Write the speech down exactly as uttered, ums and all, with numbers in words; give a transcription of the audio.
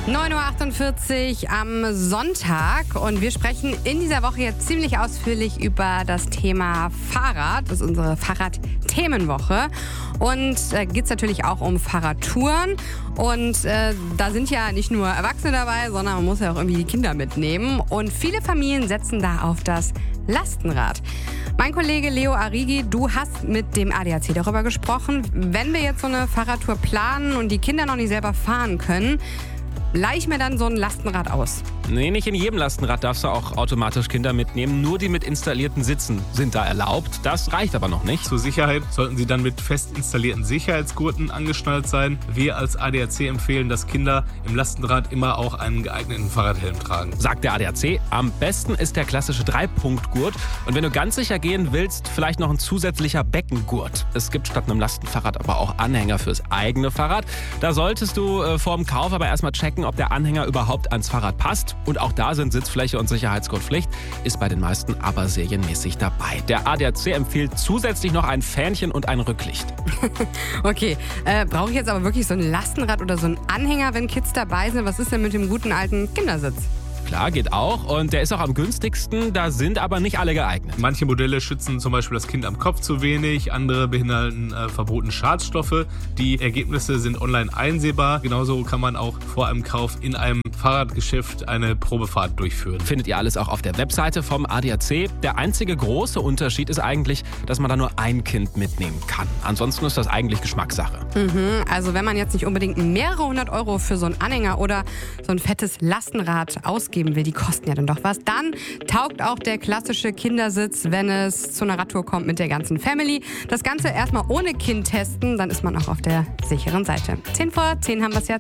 neun Uhr achtundvierzig am Sonntag und wir sprechen in dieser Woche jetzt ziemlich ausführlich über das Thema Fahrrad. Das ist unsere Fahrradthemenwoche und da äh, geht es natürlich auch um Fahrradtouren und äh, da sind ja nicht nur Erwachsene dabei, sondern man muss ja auch irgendwie die Kinder mitnehmen und viele Familien setzen da auf das Lastenrad. Mein Kollege Leo Arrighi, du hast mit dem A D A C darüber gesprochen. Wenn wir jetzt so eine Fahrradtour planen und die Kinder noch nicht selber fahren können, leih ich mir dann so ein Lastenrad aus? Nee, nicht in jedem Lastenrad darfst du auch automatisch Kinder mitnehmen. Nur die mit installierten Sitzen sind da erlaubt. Das reicht aber noch nicht. Zur Sicherheit sollten sie dann mit fest installierten Sicherheitsgurten angeschnallt sein. Wir als A D A C empfehlen, dass Kinder im Lastenrad immer auch einen geeigneten Fahrradhelm tragen. Sagt der A D A C, am besten ist der klassische Dreipunktgurt. Und wenn du ganz sicher gehen willst, vielleicht noch ein zusätzlicher Beckengurt. Es gibt statt einem Lastenfahrrad aber auch Anhänger fürs eigene Fahrrad. Da solltest du äh, vor dem Kauf aber erstmal checken, ob der Anhänger überhaupt ans Fahrrad passt. Und auch da sind Sitzfläche und Sicherheitsgurt Pflicht, ist bei den meisten aber serienmäßig dabei. Der A D A C empfiehlt zusätzlich noch ein Fähnchen und ein Rücklicht. Okay, äh, brauche ich jetzt aber wirklich so ein Lastenrad oder so einen Anhänger, wenn Kids dabei sind? Was ist denn mit dem guten alten Kindersitz? Klar, geht auch. Und der ist auch am günstigsten. Da sind aber nicht alle geeignet. Manche Modelle schützen zum Beispiel das Kind am Kopf zu wenig. Andere beinhalten äh, verbotene Schadstoffe. Die Ergebnisse sind online einsehbar. Genauso kann man auch vor einem Kauf in einem Fahrradgeschäft eine Probefahrt durchführen. Findet ihr alles auch auf der Webseite vom A D A C. Der einzige große Unterschied ist eigentlich, dass man da nur ein Kind mitnehmen kann. Ansonsten ist das eigentlich Geschmackssache. Mhm, also wenn man jetzt nicht unbedingt mehrere hundert Euro für so einen Anhänger oder so ein fettes Lastenrad ausgeben will, die kosten ja dann doch was, dann taugt auch der klassische Kindersitz, wenn es zu einer Radtour kommt mit der ganzen Family. Das Ganze erstmal ohne Kind testen, dann ist man auch auf der sicheren Seite. zehn vor zehn haben wir es jetzt.